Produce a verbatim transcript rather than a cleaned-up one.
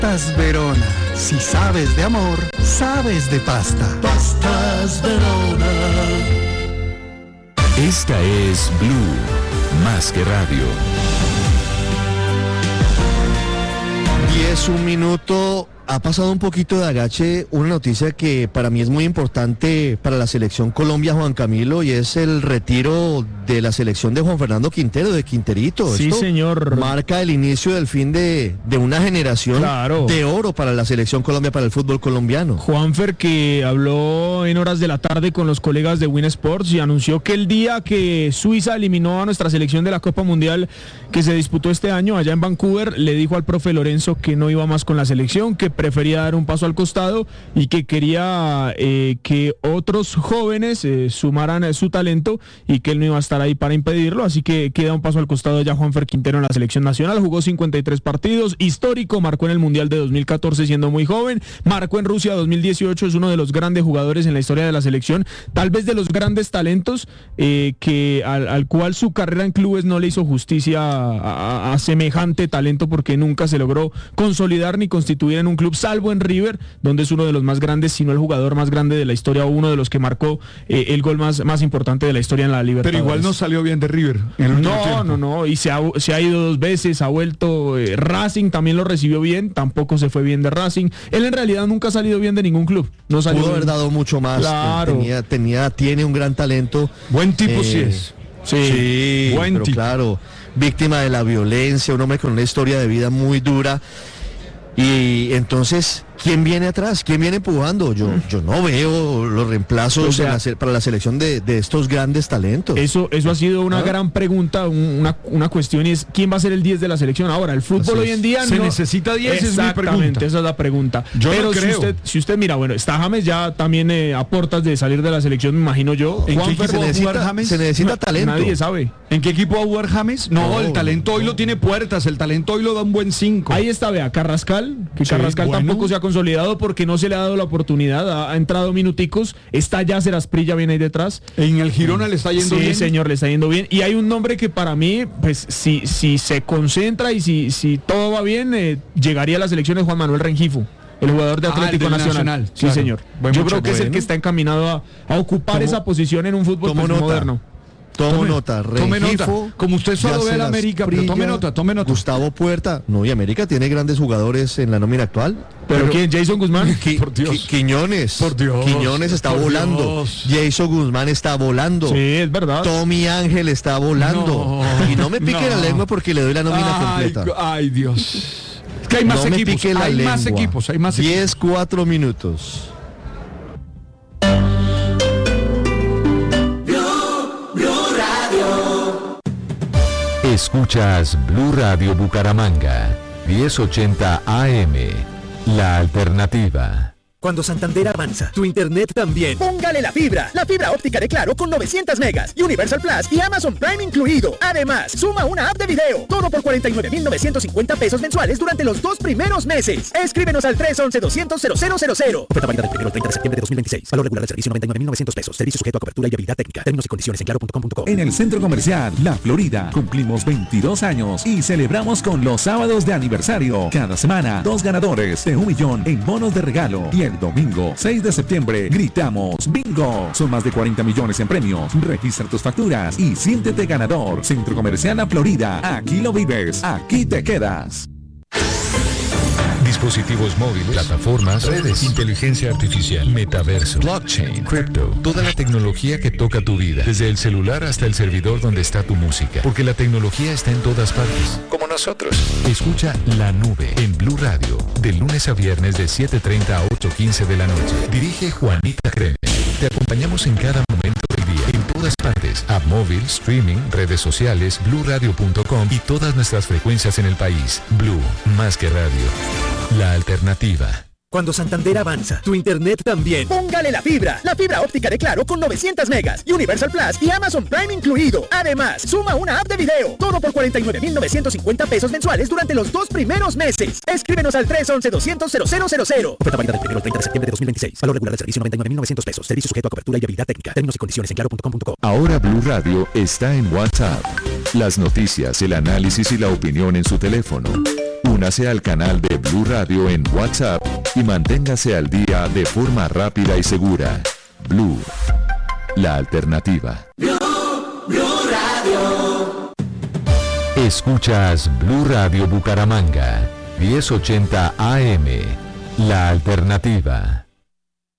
Pastas Verona. Si sabes de amor, sabes de pasta. Pastas Verona. Esta es Blue, más que radio. diez, un minuto. Ha pasado un poquito de agache una noticia que para mí es muy importante para la selección Colombia, Juan Camilo, y es el retiro de la selección de Juan Fernando Quintero, de Quinterito. Sí, Esto señor. marca el inicio del fin de, de una generación Claro. de oro para la selección Colombia, para el fútbol colombiano. Juanfer, que habló en horas de la tarde con los colegas de Win Sports y anunció que el día que Suiza eliminó a nuestra selección de la Copa Mundial que se disputó este año allá en Vancouver, le dijo al profe Lorenzo que no iba más con la selección, que prefería dar un paso al costado y que quería eh, que otros jóvenes eh, sumaran eh, su talento y que él no iba a estar ahí para impedirlo, así que queda un paso al costado ya Juanfer Quintero en la selección nacional. Jugó cincuenta y tres partidos, histórico, marcó en el Mundial de dos mil catorce siendo muy joven, marcó en Rusia dos mil dieciocho, es uno de los grandes jugadores en la historia de la selección, tal vez de los grandes talentos eh, que al, al cual su carrera en clubes no le hizo justicia a, a, a semejante talento, porque nunca se logró consolidar ni constituir en un club, salvo en River, donde es uno de los más grandes, si no el jugador más grande de la historia, o uno de los que marcó eh, el gol más, más importante de la historia en la Libertadores. Pero igual no salió bien de River. En el último No, tiempo. no, no, y se ha, se ha ido dos veces, ha vuelto, eh, Racing también lo recibió bien, tampoco se fue bien de Racing. Él en realidad nunca ha salido bien de ningún club. No salió Pudo bien. haber dado mucho más. Claro. Tenía, tenía, tiene un gran talento. Buen tipo Eh, sí es. Sí, Sí, buen pero tipo. claro, víctima de la violencia, un hombre con una historia de vida muy dura. Y entonces, ¿quién viene atrás? ¿Quién viene empujando? Yo, yo no veo los reemplazos O sea, en la se- para la selección de, de estos grandes talentos. Eso, eso ha sido una ¿Ah? gran pregunta, un- una, una cuestión, y es ¿quién va a ser el diez de la selección? Ahora, el fútbol Así hoy es. en día ¿Se no... necesita diez? Es mi Exactamente, pregunta. esa es la pregunta. Yo no Pero si creo. usted, si usted mira, bueno, está James ya también eh, a puertas de salir de la selección, me imagino yo. ¿En qué Juanfer, equipo se va a necesita, jugar James? se necesita na- talento. Nadie sabe. ¿En qué equipo va a jugar James? No, No, el talento hoy lo tiene Puertas, el talento hoy lo da un buen cinco. Ahí está, vea, Carrascal, que Sí, Carrascal bueno. tampoco se ha consolidado porque no se le ha dado la oportunidad, ha, ha entrado minuticos, está ya Serasprilla bien ahí detrás. En el Girona le está yendo Sí, bien. señor, le está yendo bien. Y hay un nombre que para mí, pues, si, si se concentra y si, si todo va bien, eh, llegaría a la selección de Juan Manuel Rengifo, el jugador de Ah, Atlético el del Nacional. Nacional, Sí, claro. señor. Buen Yo muchacho, creo que es el bueno. que está encaminado a, a ocupar Tomo- esa posición en un fútbol tomo pues, nota. moderno. Tomo Tome- nota, tome nota. Rengifo, Como usted solo ve Yacer la América, pero tome Asprilla, nota, tome nota. Gustavo Puerta. No, y América tiene grandes jugadores en la nómina actual. ¿Pero, quién? ¿Jason Guzmán? Qui- Por Dios. Qui- Quiñones. Por Dios. Quiñones está Por volando. Dios. Jason Guzmán está volando. Sí, es verdad. Tommy Ángel está volando. No. Y no me pique No. la lengua porque le doy la nómina ay, completa. ay, Dios. Es que hay más No me equipos. pique la Hay más lengua. equipos, hay más equipos. diez, cuatro minutos. Escuchas Blue Radio Bucaramanga, diez ochenta A M, La Alternativa. Cuando Santander avanza, tu internet también. Póngale la fibra, la fibra óptica de Claro con novecientos megas, Universal Plus y Amazon Prime incluido. Además, suma una app de video, todo por cuarenta y nueve mil novecientos cincuenta pesos mensuales durante los dos primeros meses. Escríbenos al tres once, doscientos, cero cero cero cero. Oferta válida del primero al treinta de septiembre de dos mil veintiséis. Valor regular del servicio noventa y nueve mil novecientos pesos. Servicio sujeto a cobertura y viabilidad técnica. Términos y condiciones en claro punto com punto co. En el Centro Comercial La Florida cumplimos veintidós años y celebramos con los sábados de aniversario. Cada semana, dos ganadores de un millón en bonos de regalo. Y el domingo, seis de septiembre, gritamos ¡Bingo! Son más de cuarenta millones en premios. Registra tus facturas y siéntete ganador. Centro Comercial La Florida. Aquí lo vives, aquí te quedas. Dispositivos móviles, plataformas, redes, inteligencia artificial, metaverso, blockchain, crypto, toda la tecnología que toca tu vida, desde el celular hasta el servidor donde está tu música, porque la tecnología está en todas partes, como nosotros. Escucha La Nube en Blue Radio, de lunes a viernes de siete treinta a ocho quince de la noche. Dirige Juanita Kremer. Te acompañamos en cada momento del día, en todas partes, app móvil, streaming, redes sociales, blue radio punto com y todas nuestras frecuencias en el país. Blue, más que radio. La alternativa. Cuando Santander avanza, tu internet también. Póngale la fibra, la fibra óptica de Claro con novecientos megas, Universal Plus y Amazon Prime incluido. Además, suma una app de video, todo por cuarenta y nueve mil novecientos cincuenta pesos mensuales durante los dos primeros meses. Escríbenos al tres once, doscientos, cero cero cero cero. Oferta válida del primero al treinta de septiembre de dos mil veintiséis. Valor regular del servicio noventa y nueve mil novecientos pesos. Servicio sujeto a cobertura y viabilidad técnica. Términos y condiciones en claro punto com punto co. Ahora Blue Radio está en WhatsApp. Las noticias, el análisis y la opinión en su teléfono. Únase al canal de Blue Radio en WhatsApp y manténgase al día de forma rápida y segura. Blue, la alternativa. Blue, Blue Radio. Escuchas Blue Radio Bucaramanga, diez ochenta A M, la alternativa.